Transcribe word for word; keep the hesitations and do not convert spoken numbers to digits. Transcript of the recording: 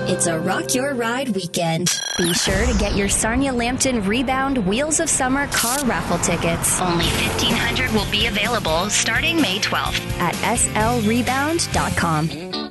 It's a Rock Your Ride weekend. Be sure to get your Sarnia Lambton Rebound Wheels of Summer car raffle tickets. Only fifteen hundred will be available starting May twelfth at s l rebound dot com.